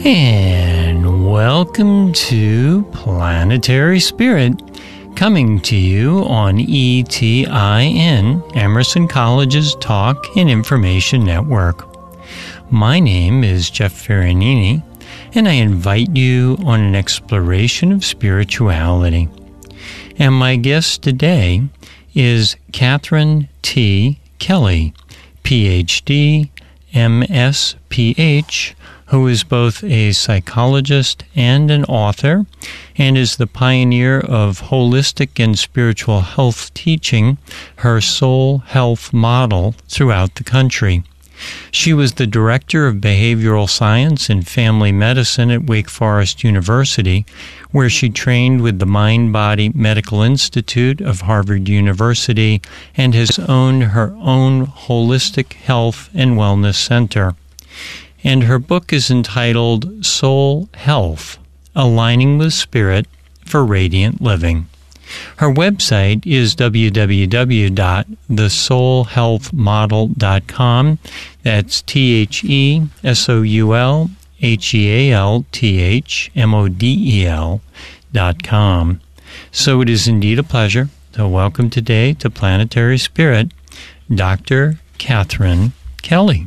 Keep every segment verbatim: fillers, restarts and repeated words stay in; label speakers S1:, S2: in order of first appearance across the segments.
S1: And welcome to Planetary Spirit, coming to you on E T I N, Emerson College's Talk and Information Network. My name is Jeff Ferranini, and I invite you on an exploration of spirituality. And my guest today is Catherine T. Kelly, P H D, M S P H, who is both a psychologist and an author, and is the pioneer of holistic and spiritual health teaching, her soul health model, throughout the country. She was the director of behavioral science and family medicine at Wake Forest University, where she trained with the Mind-Body Medical Institute of Harvard University and has owned her own holistic health and wellness center. And her book is entitled Soul Health, Aligning with Spirit for Radiant Living. Her website is w w w dot the soul health model dot com. That's T H E S O U L H E A L T H M O D E L dot com. So it is indeed a pleasure to welcome today to Planetary Spirit, Doctor Catherine Kelly.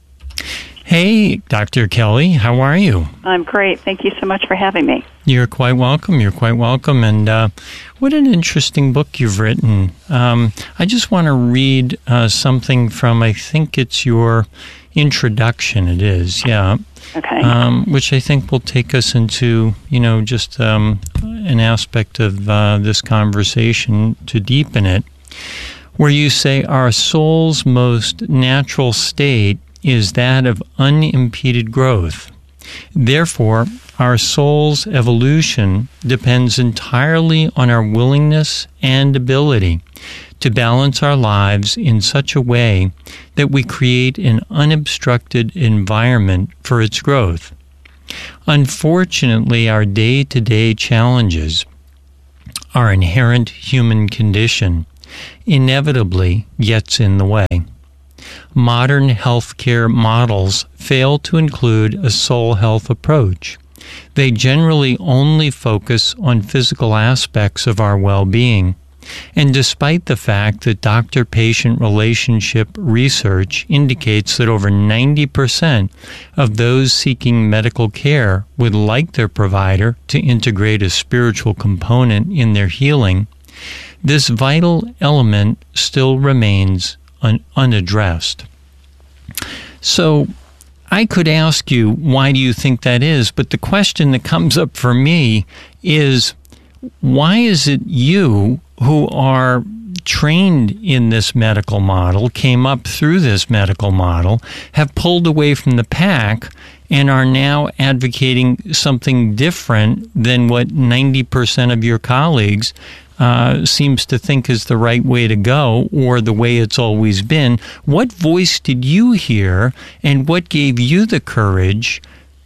S1: Hey, Doctor Kelly, how are you?
S2: I'm great. Thank you so much for having me.
S1: You're quite welcome. You're quite welcome. And uh, what an interesting book you've written. Um, I just want to read uh, something from, I think it's your introduction. It is, yeah.
S2: Okay.
S1: Um, which I think will take us into, you know, just um, an aspect of uh, this conversation to deepen it, where you say our soul's most natural state is that of unimpeded growth. Therefore, our soul's evolution depends entirely on our willingness and ability to balance our lives in such a way that we create an unobstructed environment for its growth. Unfortunately, our day-to-day challenges, our inherent human condition, inevitably gets in the way. Modern healthcare models fail to include a soul health approach. They generally only focus on physical aspects of our well-being. And despite the fact that doctor-patient relationship research indicates that over ninety percent of those seeking medical care would like their provider to integrate a spiritual component in their healing, this vital element still remains Un- unaddressed. So I could ask you, why do you think that is? But the question that comes up for me is, why is it you who are trained in this medical model, came up through this medical model, have pulled away from the pack and are now advocating something different than what ninety percent of your colleagues Uh, seems to think is the right way to go, or the way it's always been? What voice did you hear, and what gave you the courage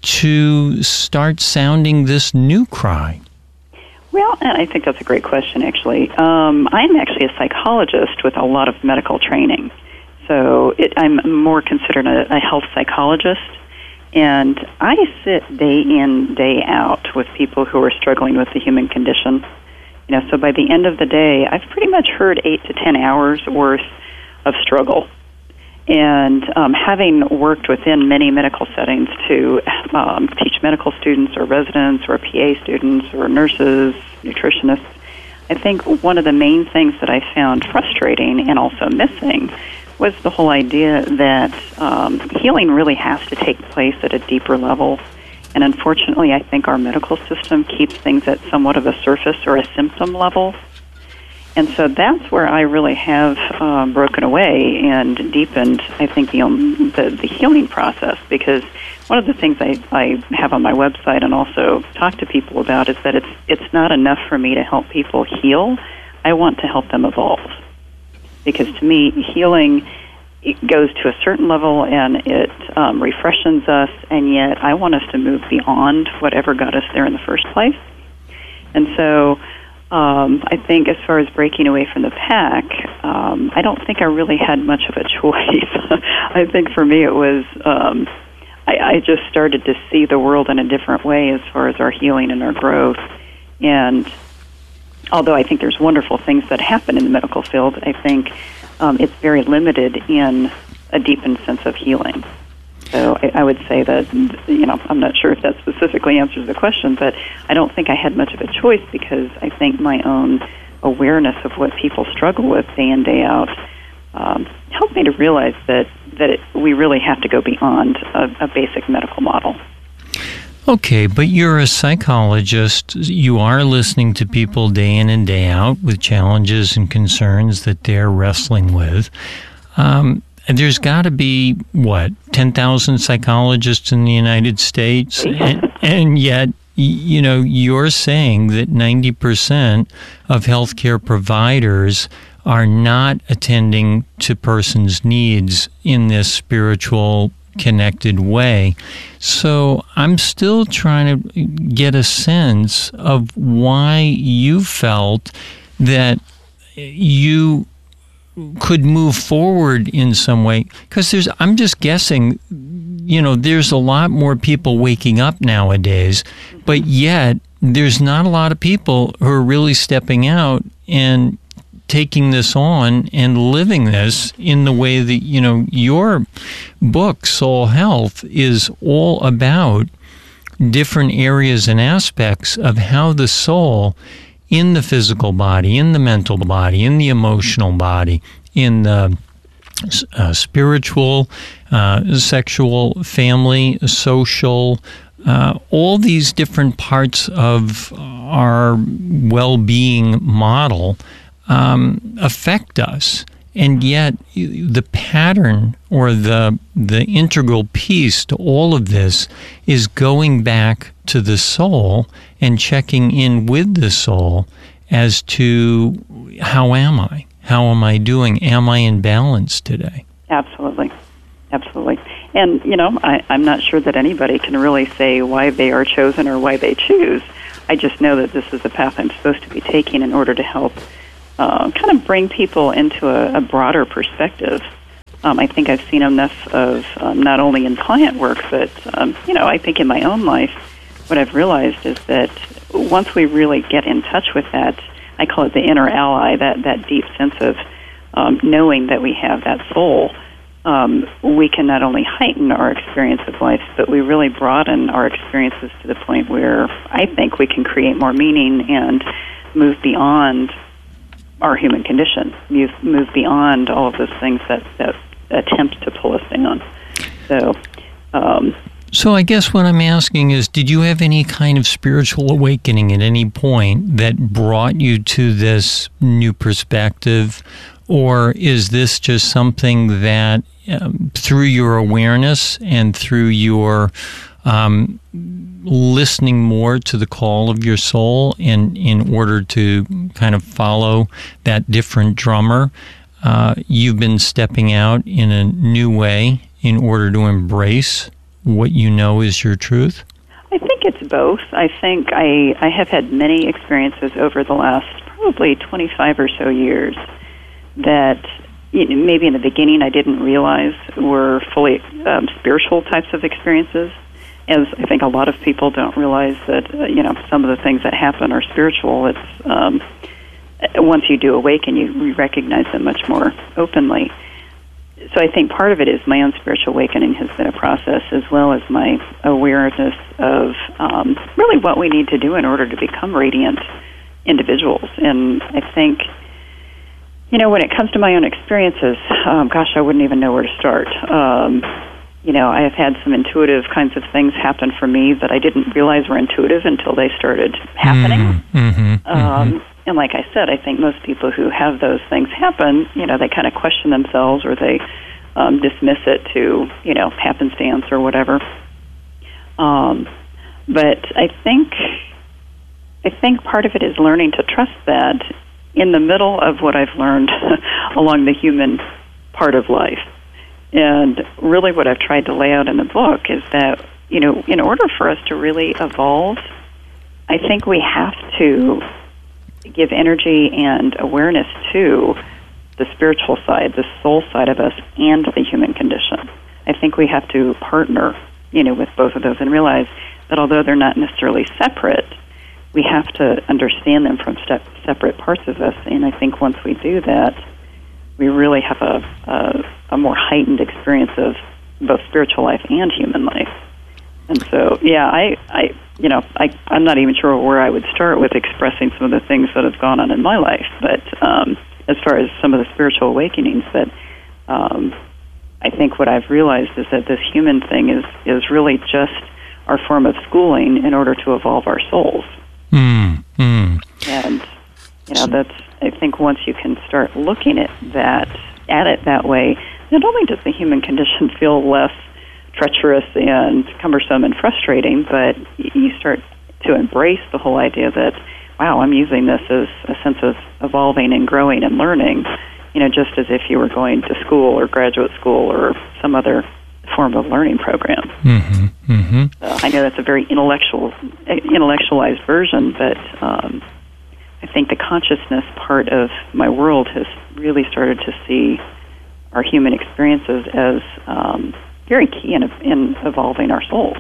S1: to start sounding this new cry?
S2: Well, I think that's a great question, actually. Um, I'm actually a psychologist with a lot of medical training. So it, I'm more considered a, a health psychologist. And I sit day in, day out with people who are struggling with the human condition. You know, so by the end of the day, I've pretty much heard eight to ten hours worth of struggle. And um, having worked within many medical settings to um, teach medical students or residents or P A students or nurses, nutritionists, I think one of the main things that I found frustrating and also missing was the whole idea that um, healing really has to take place at a deeper level. And unfortunately, I think our medical system keeps things at somewhat of a surface or a symptom level. And so that's where I really have um, broken away and deepened, I think, the, um, the the healing process. Because one of the things I, I have on my website and also talk to people about is that it's it's not enough for me to help people heal. I want to help them evolve. Because to me, healing, it goes to a certain level and it um, refreshes us, and yet I want us to move beyond whatever got us there in the first place. And so um, I think as far as breaking away from the pack, um, I don't think I really had much of a choice. I think for me it was um, I, I just started to see the world in a different way as far as our healing and our growth. And although I think there's wonderful things that happen in the medical field, I think um, it's very limited in a deepened sense of healing. So I, I would say that, you know, I'm not sure if that specifically answers the question, but I don't think I had much of a choice, because I think my own awareness of what people struggle with day in, day out um, helped me to realize that, that it, we really have to go beyond a, a basic medical model.
S1: Okay, but you're a psychologist. You are listening to people day in and day out with challenges and concerns that they're wrestling with. Um, there's got to be, what, ten thousand psychologists in the United States? and, and yet, you know, you're saying that ninety percent of healthcare providers are not attending to persons' needs in this spiritual, connected way. So I'm still trying to get a sense of why you felt that you could move forward in some way. Because there's, I'm just guessing, you know, there's a lot more people waking up nowadays, but yet there's not a lot of people who are really stepping out and taking this on and living this in the way that, you know, your book, Soul Health, is all about different areas and aspects of how the soul in the physical body, in the mental body, in the emotional body, in the uh, spiritual, uh, sexual, family, social, uh, all these different parts of our well-being model um, affect us. And yet the pattern or the the integral piece to all of this is going back to the soul and checking in with the soul as to how am I? How am I doing? Am I in balance today?
S2: Absolutely. Absolutely. And, you know, I, I'm not sure that anybody can really say why they are chosen or why they choose. I just know that this is the path I'm supposed to be taking in order to help Uh, kind of bring people into a, a broader perspective. Um, I think I've seen enough of um, not only in client work, but, um, you know, I think in my own life, what I've realized is that once we really get in touch with that, I call it the inner ally, that, that deep sense of um, knowing that we have that soul, um, we can not only heighten our experience of life, but we really broaden our experiences to the point where I think we can create more meaning and move beyond our human condition, move, move beyond all of those things that, that attempt to pull us down. So, um,
S1: so I guess what I'm asking is, did you have any kind of spiritual awakening at any point that brought you to this new perspective, or is this just something that um, through your awareness and through your um, listening more to the call of your soul in, in order to kind of follow that different drummer, uh, you've been stepping out in a new way in order to embrace what you know is your truth?
S2: I think it's both. I think I, I have had many experiences over the last probably twenty-five or so years that, you know, maybe in the beginning I didn't realize were fully um, spiritual types of experiences. As I think a lot of people don't realize that, uh, you know, some of the things that happen are spiritual. It's um, once you do awaken, you, you recognize them much more openly. So I think part of it is my own spiritual awakening has been a process, as well as my awareness of um, really what we need to do in order to become radiant individuals. And I think, you know, when it comes to my own experiences, um, gosh, I wouldn't even know where to start. Um, You know, I have had some intuitive kinds of things happen for me that I didn't realize were intuitive until they started happening.
S1: Mm-hmm,
S2: um, mm-hmm. And like I said, I think most people who have those things happen, you know, they kind of question themselves, or they um, dismiss it to, you know, happenstance or whatever. Um, but I think, I think part of it is learning to trust that in the middle of what I've learned along the human part of life. And really what I've tried to lay out in the book is that, you know, in order for us to really evolve, I think we have to give energy and awareness to the spiritual side, the soul side of us, and the human condition. I think we have to partner you know, with both of those and realize that although they're not necessarily separate, we have to understand them from step, separate parts of us. And I think once we do that, we really have a, a, a more heightened experience of both spiritual life and human life. And so, yeah, I, I you know, I, I'm not even sure where I would start with expressing some of the things that have gone on in my life, but um, as far as some of the spiritual awakenings, that um, I think what I've realized is that this human thing is, is really just our form of schooling in order to evolve our souls.
S1: Mm, mm.
S2: And, you know, that's, I think once you can start looking at that, at it that way, not only does the human condition feel less treacherous and cumbersome and frustrating, but you start to embrace the whole idea that, wow, I'm using this as a sense of evolving and growing and learning, you know, just as if you were going to school or graduate school or some other form of learning program.
S1: Mm-hmm, mm-hmm.
S2: So I know that's a very intellectual, intellectualized version, but um, I think the consciousness part of my world has really started to see our human experiences as um, very key in, in evolving our souls.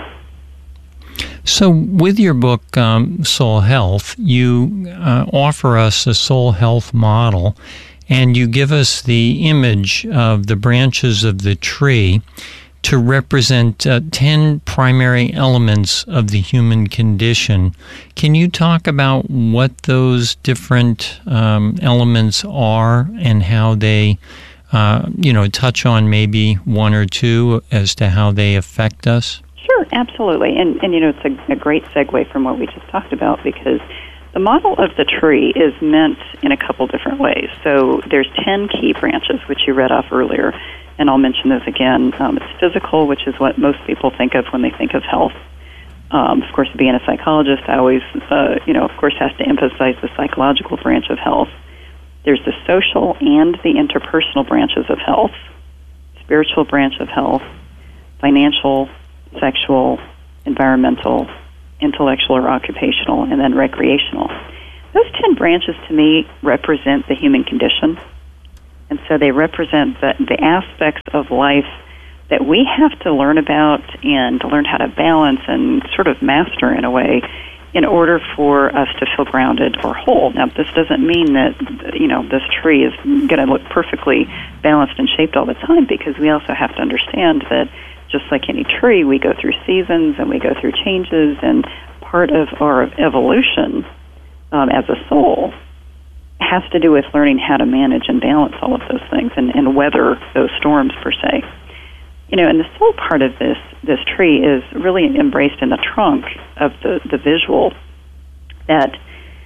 S1: So with your book, um, Soul Health, you uh, offer us a soul health model, and you give us the image of the branches of the tree to represent uh, ten primary elements of the human condition. Can you talk about what those different um, elements are and how they, uh, you know, touch on maybe one or two as to how they affect us?
S2: Sure, absolutely. And, and you know, it's a, a great segue from what we just talked about, because the model of the tree is meant in a couple different ways. So there's ten key branches, which you read off earlier, and I'll mention those again. Um, it's physical, which is what most people think of when they think of health. Um, of course, being a psychologist, I always, uh, you know, of course, has to emphasize the psychological branch of health. There's the social and the interpersonal branches of health, spiritual branch of health, financial, sexual, environmental, intellectual or occupational, and then recreational. Those ten branches, to me, represent the human condition. And so they represent the, the aspects of life that we have to learn about and to learn how to balance and sort of master in a way in order for us to feel grounded or whole. Now, this doesn't mean that, you know, this tree is going to look perfectly balanced and shaped all the time, because we also have to understand that just like any tree, we go through seasons and we go through changes, and part of our evolution um, as a soul has to do with learning how to manage and balance all of those things and, and weather those storms, per se. You know, and the soul part of this this tree is really embraced in the trunk of the, the visual, that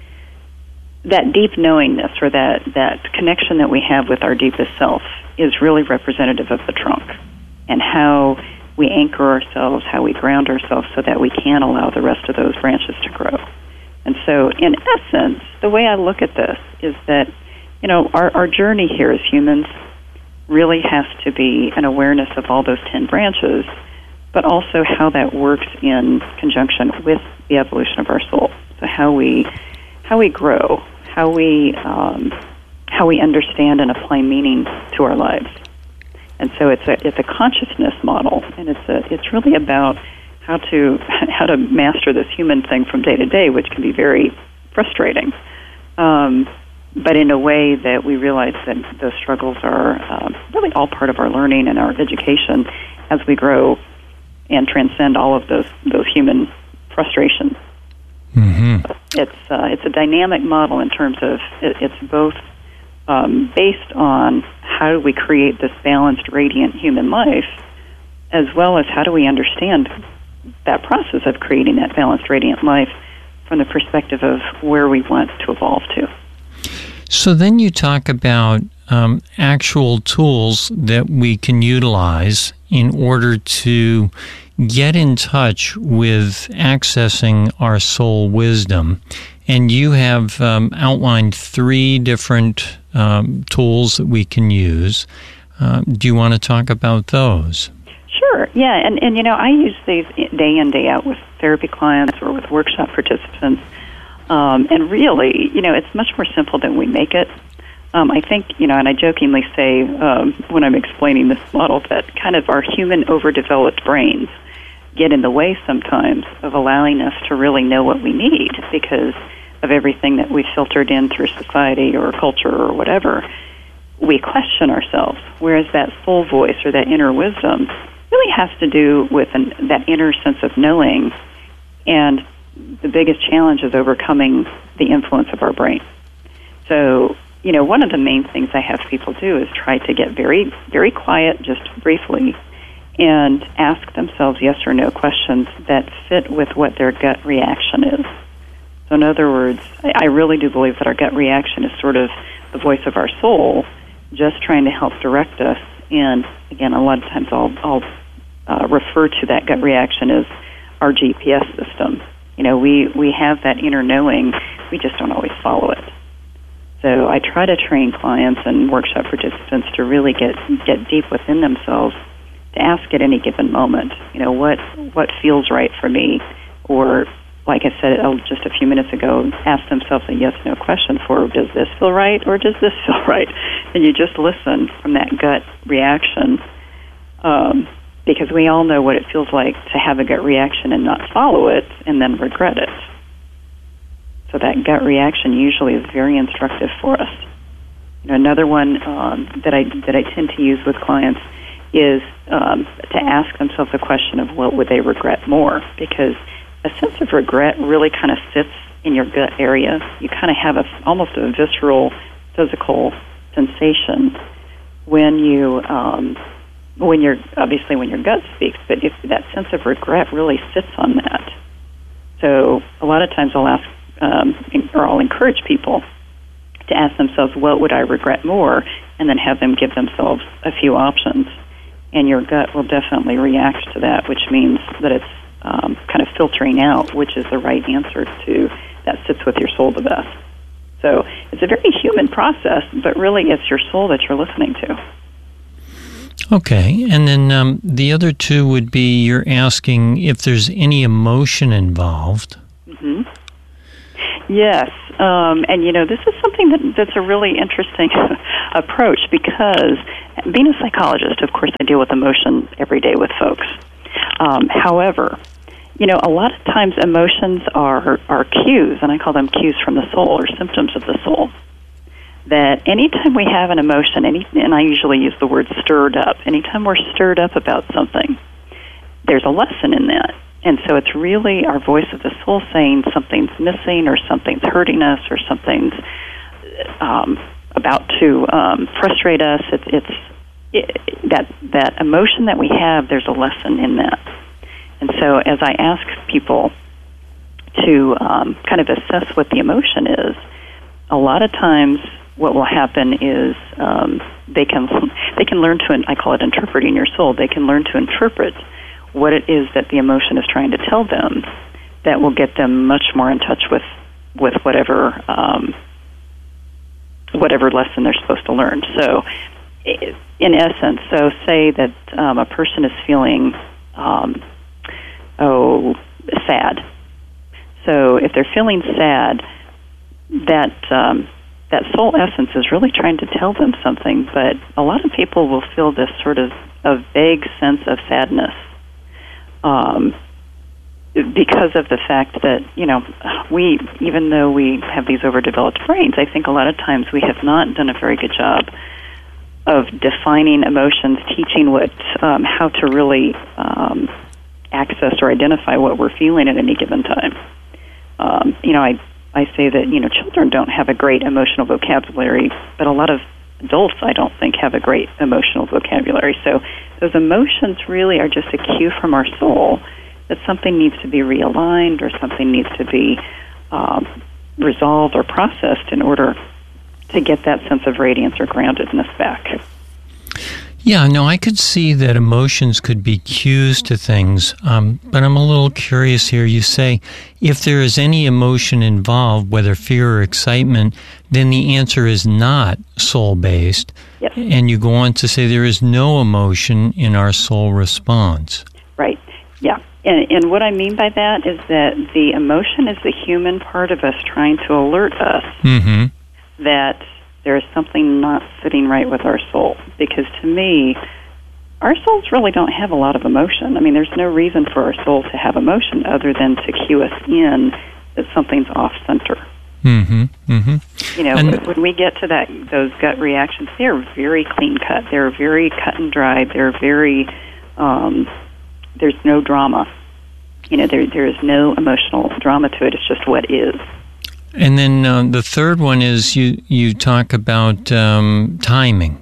S2: that deep knowingness, or that, that connection that we have with our deepest self, is really representative of the trunk, and how we anchor ourselves, how we ground ourselves so that we can allow the rest of those branches to grow. And so, in essence, the way I look at this is that, you know, our, our journey here as humans really has to be an awareness of all those ten branches, but also how that works in conjunction with the evolution of our soul. So how we how we grow, how we um, how we understand and apply meaning to our lives. And so it's a it's a consciousness model, and it's a it's really about how to how to master this human thing from day to day, which can be very frustrating. Um, but in a way that we realize that those struggles are uh, really all part of our learning and our education as we grow and transcend all of those those human frustrations. Mm-hmm. It's uh, it's a dynamic model in terms of it, it's both um, based on how do we create this balanced, radiant human life, as well as how do we understand that process of creating that balanced, radiant life from the perspective of where we want to evolve to.
S1: So then you talk about um, actual tools that we can utilize in order to get in touch with accessing our soul wisdom. And you have um, outlined three different um, tools that we can use. Uh, do you want to talk about those?
S2: Sure, yeah. And, and, you know, I use these day in, day out with therapy clients or with workshop participants. Um, and really, you know, it's much more simple than we make it. Um, I think, you know, and I jokingly say um, when I'm explaining this model that kind of our human overdeveloped brains get in the way sometimes of allowing us to really know what we need because of everything that we've filtered in through society or culture or whatever. We question ourselves, whereas that soul voice or that inner wisdom really has to do with an, that inner sense of knowing, and the biggest challenge is overcoming the influence of our brain. So, you know, one of the main things I have people do is try to get very, very quiet, just briefly, and ask themselves yes or no questions that fit with what their gut reaction is. So in other words, I really do believe that our gut reaction is sort of the voice of our soul, just trying to help direct us. And again, a lot of times I'll, I'll uh, refer to that gut reaction as our G P S system. You know, we, we have that inner knowing, we just don't always follow it. So I try to train clients and workshop participants to really get, get deep within themselves, to ask at any given moment, you know, what, what feels right for me, or like I said just a few minutes ago, ask themselves a yes-no question for, does this feel right or does this feel right? And you just listen from that gut reaction, um, because we all know what it feels like to have a gut reaction and not follow it and then regret it. So that gut reaction usually is very instructive for us. You know, another one um, that I that I tend to use with clients is um, to ask themselves the question of what would they regret more, because a sense of regret really kind of sits in your gut area. You kind of have a, almost a visceral, physical sensation when you, um, when you're, obviously when your gut speaks, but if that sense of regret really sits on that. So a lot of times I'll ask, um, or I'll encourage people to ask themselves, what would I regret more? And then have them give themselves a few options. And your gut will definitely react to that, which means that it's Um, kind of filtering out which is the right answer to that sits with your soul the best. So it's a very human process, but really it's your soul that you're listening to.
S1: Okay, and then um, the other two would be you're asking if there's any emotion involved.
S2: Mm-hmm. Yes, um, and you know, this is something that, that's a really interesting approach, because being a psychologist, of course, I deal with emotion every day with folks. Um, however, you know, a lot of times emotions are, are cues, and I call them cues from the soul, or symptoms of the soul. That anytime we have an emotion, any, and I usually use the word stirred up, anytime we're stirred up about something, there's a lesson in that. And so it's really our voice of the soul saying something's missing, or something's hurting us, or something's um, about to um, frustrate us. It, it's it, that that emotion that we have, there's a lesson in that. And so as I ask people to um, kind of assess what the emotion is, a lot of times what will happen is um, they can they can learn to, I call it interpreting your soul, they can learn to interpret what it is that the emotion is trying to tell them, that will get them much more in touch with, with whatever um, whatever lesson they're supposed to learn. So in essence, so say that um, a person is feeling, um, oh, sad. So if they're feeling sad, that um, that soul essence is really trying to tell them something, but a lot of people will feel this sort of a vague sense of sadness um, because of the fact that, you know, we, even though we have these overdeveloped brains, I think a lot of times we have not done a very good job of defining emotions, teaching what, um, how to really um, access or identify what we're feeling at any given time. Um, you know, I I say that, you know, children don't have a great emotional vocabulary, but a lot of adults, I don't think, have a great emotional vocabulary. So those emotions really are just a cue from our soul that something needs to be realigned, or something needs to be um, resolved or processed in order to get that sense of radiance or groundedness back.
S1: Yeah, no, I could see that emotions could be cues to things, um, but I'm a little curious here. You say if there is any emotion involved, whether fear or excitement, then the answer is not soul-based.
S2: Yes.
S1: And you go on to say there is no emotion in our soul response.
S2: Right, yeah. And, and what I mean by that is that the emotion is the human part of us trying to alert us
S1: mm-hmm.
S2: that there is something not sitting right with our soul. Because to me, our souls really don't have a lot of emotion. I mean, there's no reason for our soul to have emotion other than to cue us in that something's off center.
S1: Mm-hmm. Mm-hmm.
S2: You know,
S1: and
S2: when we get to that, those gut reactions, they're very clean cut. They're very cut and dried. They're very, um, there's no drama. You know, there there is no emotional drama to it. It's just what is.
S1: And then uh, the third one is you, you talk about um, timing.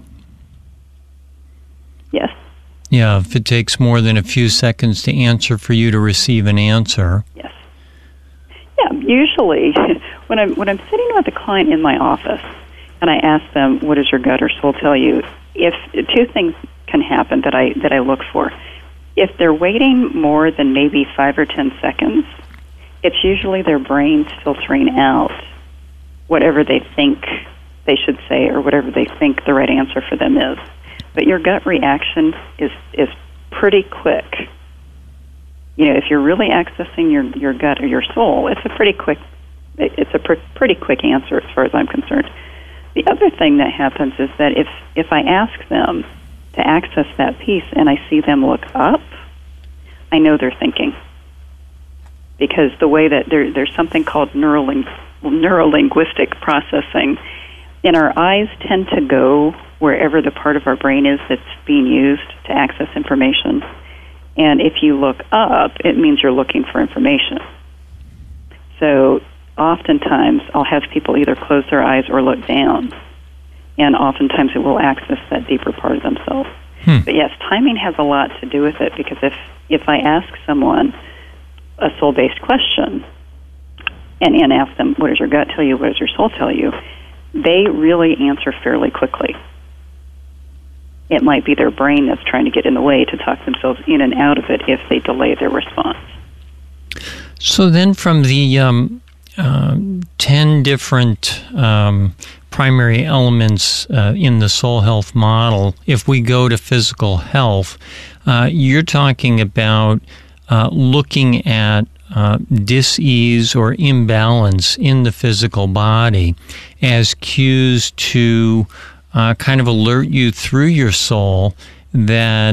S2: Yes.
S1: Yeah, if it takes more than a few seconds to answer for you to receive an answer.
S2: Yes. Yeah, usually when I'm when I'm sitting with a client in my office and I ask them, what does your gut or soul tell you? If two things can happen that I that I look for. If they're waiting more than maybe five or ten seconds, it's usually their brain's filtering out whatever they think they should say or whatever they think the right answer for them is. But your gut reaction is is pretty quick. You know, if you're really accessing your, your gut or your soul, it's a pretty quick it's a pr- pretty quick answer as far as I'm concerned. The other thing that happens is that if if I ask them to access that piece and I see them look up, I know they're thinking. Because the way that there, there's something called neuroling, neurolinguistic processing, and our eyes tend to go wherever the part of our brain is that's being used to access information. And if you look up, it means you're looking for information. So oftentimes I'll have people either close their eyes or look down, and oftentimes it will access that deeper part of themselves. Hmm. But yes, timing has a lot to do with it, because if, if I ask someone a soul-based question and, and ask them, what does your gut tell you, what does your soul tell you, they really answer fairly quickly. It might be their brain that's trying to get in the way to talk themselves in and out of it if they delay their response.
S1: So then from the um, uh, ten different um, primary elements uh, in the soul health model, if we go to physical health, uh, you're talking about uh, looking at uh, dis-ease or imbalance in the physical body as cues to Uh, kind of alert you through your soul that